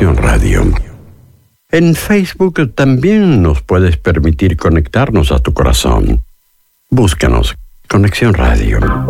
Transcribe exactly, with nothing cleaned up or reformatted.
Conexión Radio. En Facebook también nos puedes permitir conectarnos a tu corazón. Búscanos, Conexión Radio.